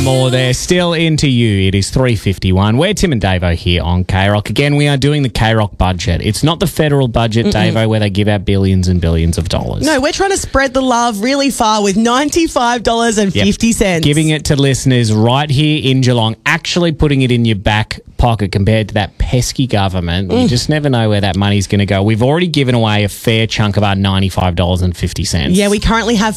Paramore there, still into you. It is 3:51. We're Tim and Davo here on K-Rock. Again, we are doing the K-Rock budget. It's not the federal budget, Davo, where they give out billions and billions of dollars. No, we're trying to spread the love really far with $95.50. Giving it to listeners right here in Geelong, actually putting it in your back pocket compared to that pesky government. You just never know where that money's going to go. We've already given away a fair chunk of our $95.50. Yeah, we currently have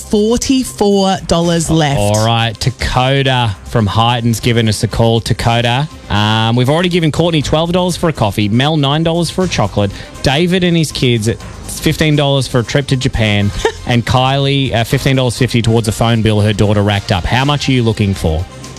$44 left. All right, Dakota from Hyden's given us a call. Dakota, we've already given Courtney $12 for a coffee, Mel $9 for a chocolate, David and his kids $15 for a trip to Japan, and Kylie $15.50 towards a phone bill her daughter racked up. How much are you looking for?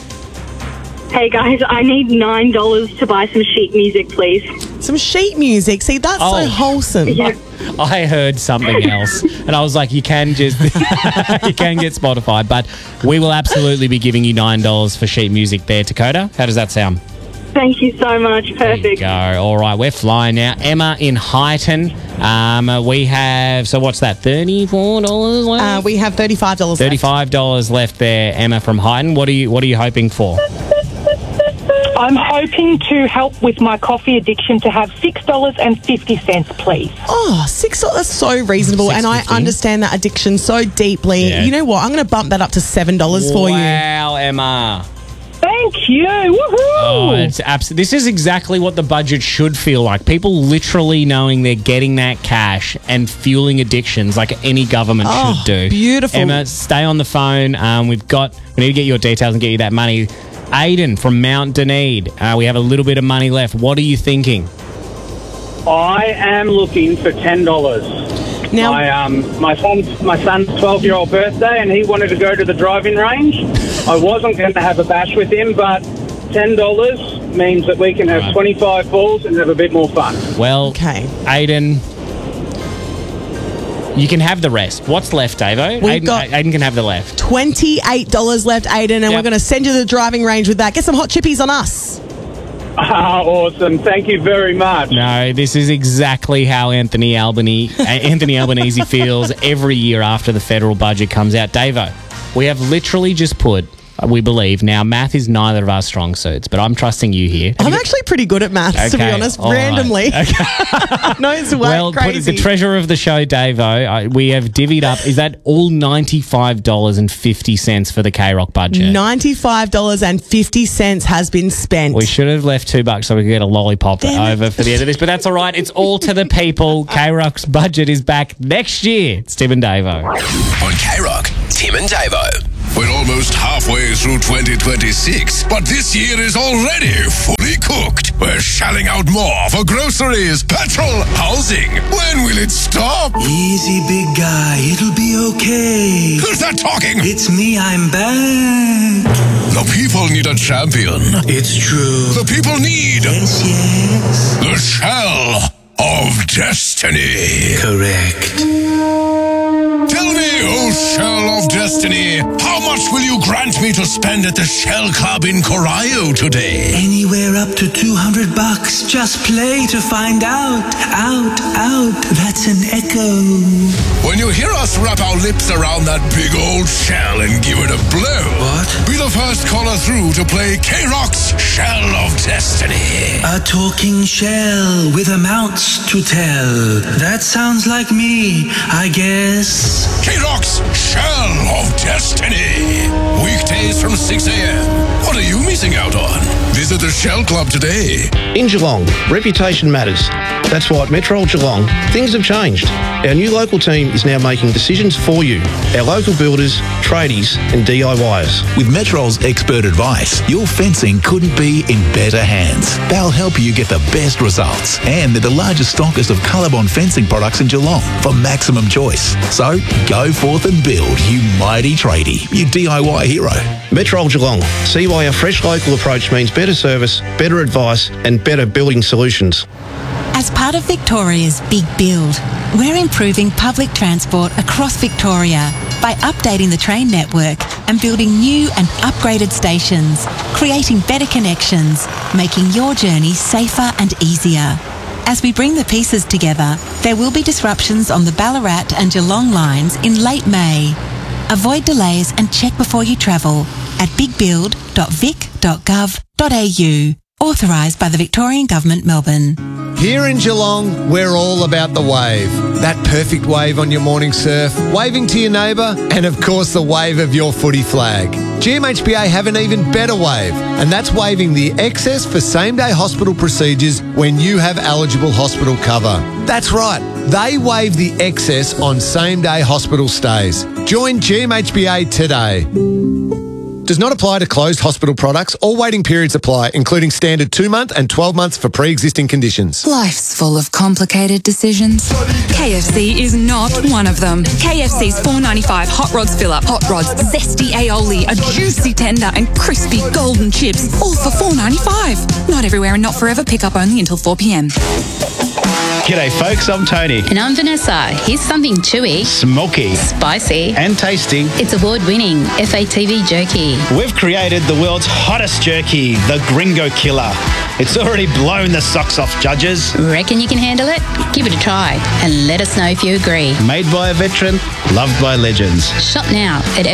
Hey guys, I need $9 to buy some sheet music, please. Some sheet music. See, that's so wholesome. Yeah. I heard something else, and I was like, you can just you can get Spotify, but we will absolutely be giving you $9 for sheet music there, Dakota. How does that sound? Thank you so much. Perfect. There you go. All right, we're flying now. Emma in Highton. We have, so what's that, $34 left? We have $35 left. $35 left there, Emma from Highton. What are you hoping for? I'm hoping to help with my coffee addiction to have $6.50, please. Oh, $6. That's so reasonable, and I understand that addiction so deeply. Yeah. You know what? I'm going to bump that up to $7 for you. Wow, Emma. Thank you. Woohoo! Oh, it's this is exactly what the budget should feel like. People literally knowing they're getting that cash and fueling addictions like any government should do. Beautiful. Emma, stay on the phone. We need to get your details and get you that money. Aiden from Mount Dunedin. We have a little bit of money left. What are you thinking? I am looking for $10. Now, my son's 12-year-old birthday, and he wanted to go to the driving range. I wasn't going to have a bash with him, but $10 means that we can have 25 balls and have a bit more fun. Well, okay. Aiden, you can have the rest. What's left, Davo? Aiden can have the left. $28 left, Aiden, and we're going to send you to the driving range with that. Get some hot chippies on us. Awesome. Thank you very much. No, this is exactly how Anthony Albanese feels every year after the federal budget comes out. Davo, we have literally just put, we believe, now math is neither of our strong suits, but I'm trusting you here. I'm actually pretty good at maths, to be honest, randomly. Right. Okay. No, it's crazy. The treasurer of the show, Davo, we have divvied up, is that all $95.50 for the K-Rock budget? $95.50 has been spent. We should have left $2 so we could get a lollipop over for the end of this, but that's all right. It's all to the people. K-Rock's budget is back next year. It's Tim and Davo. On K-Rock, Tim and Davo. We're almost halfway through 2026, but this year is already fully cooked. We're shelling out more for groceries, petrol, housing. When will it stop? Easy, big guy. It'll be okay. Who's that talking? It's me. I'm back. The people need a champion. It's true. The people need... Yes. the Shell of Destiny. Correct. Tell me, oh Shell of Destiny, how much will you grant me to spend at the Shell Club in Corio today? Anywhere up to $200. Just play to find out. Out. That's an echo. When you hear us wrap our lips around that big old shell and give it a blow, What? be the first caller through to play K-Rock's Shell of Destiny. A talking shell with amounts to tell. That sounds like me, I guess. K-Rock's Shell of Destiny. Weekdays from 6 a.m. What are you missing out on? Visit the Shell Club today. In Geelong, reputation matters. That's why at Metro Geelong, things have changed. Our new local team is now making decisions for you, our local builders, tradies and DIYers. With Metrol's expert advice, your fencing couldn't be in better hands. They'll help you get the best results. And they're the largest stockist of Colorbond fencing products in Geelong for maximum choice. So, go forth and build, you mighty tradie, you DIY hero. Metro Geelong, see why our fresh local approach means better service, better advice and better building solutions. As part of Victoria's Big Build, we're improving public transport across Victoria by updating the train network and building new and upgraded stations, creating better connections, making your journey safer and easier. As we bring the pieces together, there will be disruptions on the Ballarat and Geelong lines in late May. Avoid delays and check before you travel. at bigbuild.vic.gov.au. Authorised by the Victorian Government, Melbourne. Here in Geelong, we're all about the wave. That perfect wave on your morning surf, waving to your neighbour, and of course the wave of your footy flag. GMHBA have an even better wave, and that's waiving the excess for same-day hospital procedures when you have eligible hospital cover. That's right, they waive the excess on same-day hospital stays. Join GMHBA today. Does not apply to closed hospital products. All waiting periods apply, including standard 2-month and 12 months for pre-existing conditions. Life's full of complicated decisions. KFC is not one of them. KFC's $4.95 Hot Rods fill-up, hot rods, zesty aioli, a juicy tender and crispy golden chips, all for $4.95. Not everywhere and not forever. Pick up only until 4 p.m. G'day folks, I'm Tony. And I'm Vanessa. Here's something chewy, smoky, spicy and tasty. It's award-winning FATV jerky. We've created the world's hottest jerky, the Gringo Killer. It's already blown the socks off judges. Reckon you can handle it? Give it a try and let us know if you agree. Made by a veteran, loved by legends. Shop now at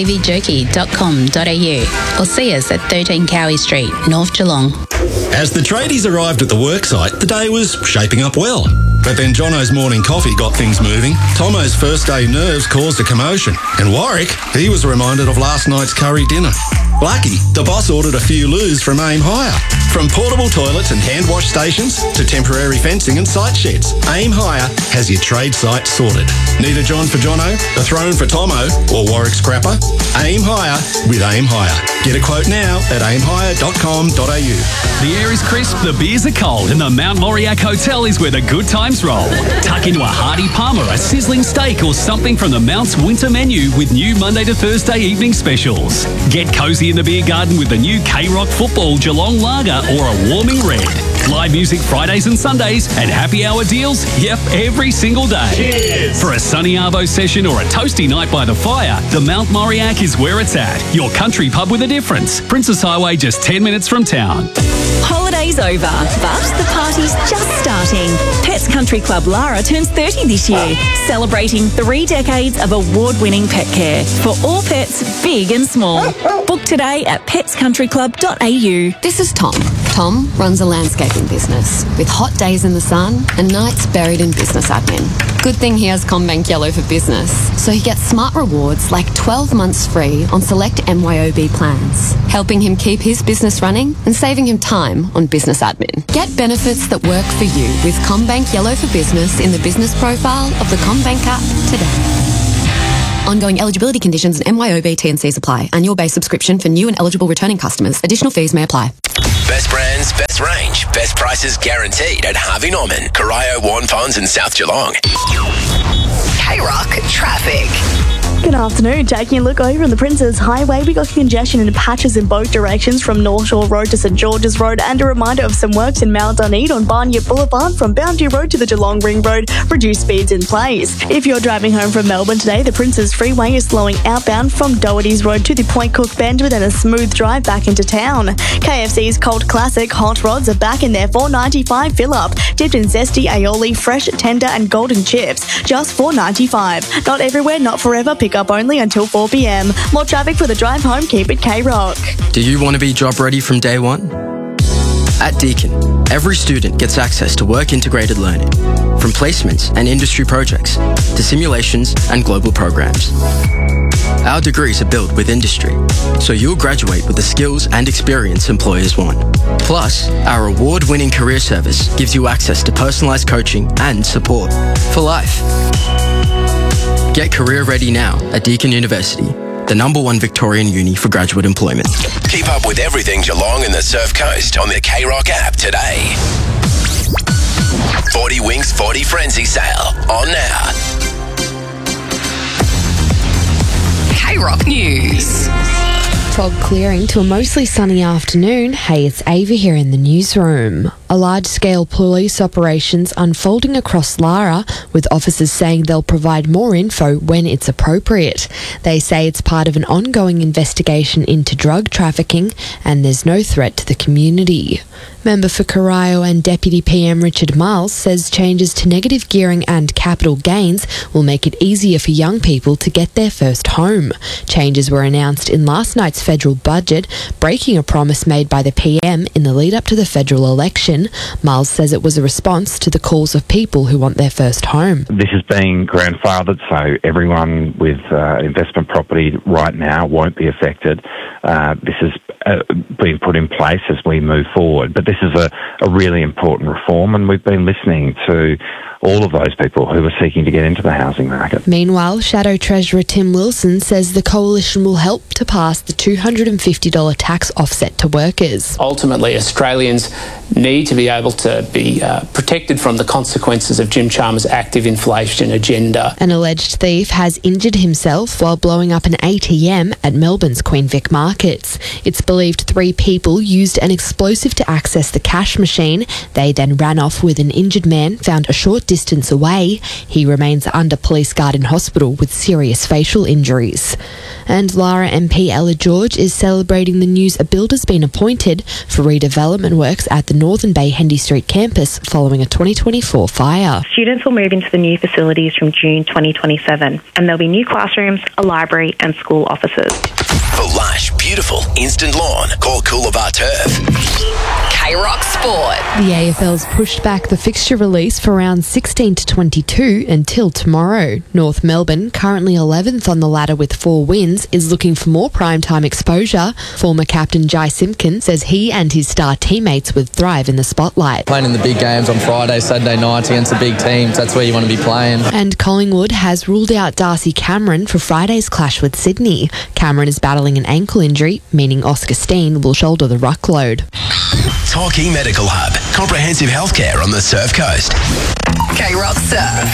fatvjerky.com.au or see us at 13 Cowie Street, North Geelong. As the tradies arrived at the worksite, the day was shaping up well. But then Jono's morning coffee got things moving. Tomo's first day nerves caused a commotion. And Warwick, he was reminded of last night's curry dinner. Blackie, the boss ordered a few loos from Aim Higher. From portable toilets and hand wash stations to temporary fencing and site sheds, Aim Higher has your trade site sorted. Need a John for Jono, a throne for Tomo, or Warwick Scrapper? Aim Higher with Aim Higher. Get a quote now at aimhigher.com.au. The air is crisp, the beers are cold, and the Mount Moriac Hotel is where the good times roll. Tuck into a hearty Palmer, a sizzling steak, or something from the Mount's winter menu with new Monday to Thursday evening specials. Get cosy in the beer garden with the new K-Rock Football Geelong Lager or a warming red. Live music Fridays and Sundays and happy hour deals, yep, every single day. Cheers. For a sunny arvo session or a toasty night by the fire, the Mount Moriac is where it's at. Your country pub with a difference. Princess Highway, just 10 minutes from town. Holiday's over, but the party's just starting. Pets Country Club Lara turns 30 this year, celebrating 3 decades of award-winning pet care for all pets, big and small. Book today at petscountryclub.au. This is Tom. Tom runs a landscaping business with hot days in the sun and nights buried in business admin. Good thing he has CommBank Yellow for Business, so he gets smart rewards like 12 months free on select MYOB plans, helping him keep his business running and saving him time on business admin. Get benefits that work for you with CommBank Yellow for Business in the business profile of the CommBank app today. Ongoing eligibility conditions and MYOB T&Cs apply. Annual base subscription for new and eligible returning customers. Additional fees may apply. Best brands, best range, best prices guaranteed at Harvey Norman, Corio, Warren Ponds and South Geelong. K-Rock traffic. Good afternoon. Taking a look over on the Princes Highway, we got congestion in patches in both directions from North Shore Road to St George's Road, and a reminder of some works in Mount Dunedin on Barnyard Boulevard from Boundary Road to the Geelong Ring Road. Reduced speeds in place. If you're driving home from Melbourne today, the Princes Freeway is slowing outbound from Doherty's Road to the Point Cook Bend with a smooth drive back into town. KFC's Cold Classic Hot Rods are back in their $4.95 fill-up, dipped in zesty aioli, fresh, tender and golden chips. Just $4.95. Not everywhere, not forever. Pick up only until 4 p.m. More traffic for the drive home. Keep it K-Rock. Do you want to be job ready from day one? At Deakin, every student gets access to work integrated learning, from placements and industry projects to simulations and global programs. Our degrees are built with industry, so you'll graduate with the skills and experience employers want. Plus, our award-winning career service gives you access to personalised coaching and support for life. Get career ready now at Deakin University, the #1 Victorian uni for graduate employment. Keep up with everything Geelong and the Surf Coast on the K-Rock app today. 40 Winks 40 Frenzy sale on now. K-Rock News. Fog clearing to a mostly sunny afternoon. Hey, it's Ava here in the newsroom. A large-scale police operation's unfolding across Lara, with officers saying they'll provide more info when it's appropriate. They say it's part of an ongoing investigation into drug trafficking and there's no threat to the community. Member for Corio and Deputy PM Richard Miles says changes to negative gearing and capital gains will make it easier for young people to get their first home. Changes were announced in last night's federal budget, breaking a promise made by the PM in the lead up to the federal election. Miles says it was a response to the calls of people who want their first home. This is being grandfathered, so everyone with investment property right now won't be affected. This is being put in place as we move forward. But this is a really important reform, and we've been listening to all of those people who are seeking to get into the housing market. Meanwhile, Shadow Treasurer Tim Wilson says the coalition will help to pass the $250 tax offset to workers. Ultimately, Australians need to be able to be protected from the consequences of Jim Chalmers' active inflation agenda. An alleged thief has injured himself while blowing up an ATM at Melbourne's Queen Vic Markets. It's believed 3 people used an explosive to access the cash machine. They then ran off with an injured man found a short distance away. He remains under police guard in hospital with serious facial injuries. And Lara MP Ella George is celebrating the news a builder's been appointed for redevelopment works at the Northern Bay Hendy Street campus following a 2024 fire. Students will move into the new facilities from June 2027, and there'll be new classrooms, a library and school offices. For lush, beautiful, instant lawn, call Coolabah Turf. K-Rock Sport. The AFL's pushed back the fixture release for rounds 16 to 22 until tomorrow. North Melbourne, currently 11th on the ladder with 4 wins, is looking for more primetime exposure. Former captain Jai Simpkin says he and his star teammates would thrive in the spotlight. Playing in the big games on Friday, Saturday nights against the big teams, that's where you want to be playing. And Collingwood has ruled out Darcy Cameron for Friday's clash with Sydney. Cameron is battling an ankle injury, meaning Oscar Steen will shoulder the ruck load. Torquay Medical Hub. Comprehensive healthcare on the Surf Coast. K-Rock Surf.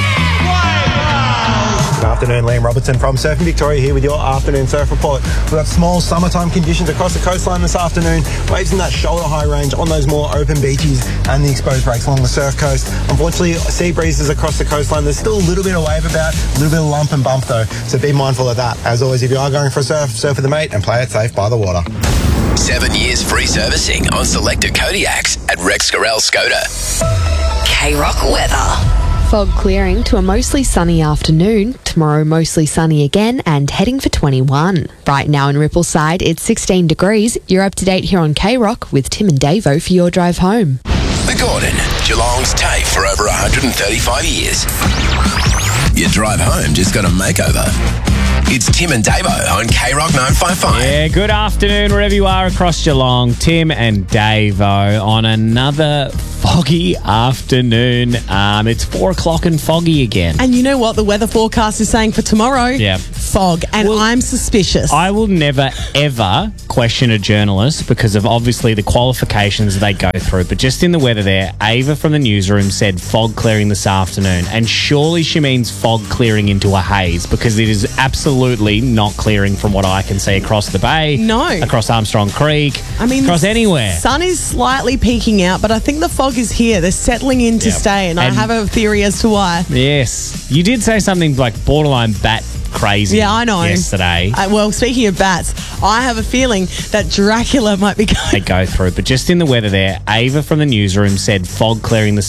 Good afternoon, Liam Robertson from Surfing Victoria here with your afternoon surf report. We've got small summertime conditions across the coastline this afternoon. Waves in that shoulder high range on those more open beaches and the exposed breaks along the surf coast. Unfortunately, sea breezes across the coastline. There's still a little bit of wave about, a little bit of lump and bump though, so be mindful of that. As always, if you are going for a surf, surf with a mate and play it safe by the water. 7 years free servicing on selected Kodiaks at Rex Gorell Skoda. K-Rock weather. Fog clearing to a mostly sunny afternoon. Tomorrow mostly sunny again and heading for 21. Right now in Rippleside, it's 16 degrees. You're up to date here on K-Rock with Tim and Davo for your drive home. The Gordon, Geelong's TAFE for over 135 years. Your drive home just got a makeover. It's Tim and Davo on K-Rock 955. Yeah, good afternoon wherever you are across Geelong. Tim and Davo on another foggy afternoon. It's 4 o'clock and foggy again. And you know what the weather forecast is saying for tomorrow? Yeah. Fog. And I'm suspicious. I will never, ever question a journalist because of obviously the qualifications they go through. But just in the weather there, Ava from the newsroom said fog clearing this afternoon. And surely she means fog clearing into a haze because it is absolutely not clearing from what I can see across the bay. No. Across Armstrong Creek. I mean, across anywhere. Sun is slightly peeking out, but I think the fog is here. They're settling in to stay, and I have a theory as to why. Yes. You did say something like borderline bat crazy. Yeah, I know. Yesterday. Well, speaking of bats, I have a feeling that Dracula might be going. They go through. But just in the weather there, Ava from the newsroom said fog clearing this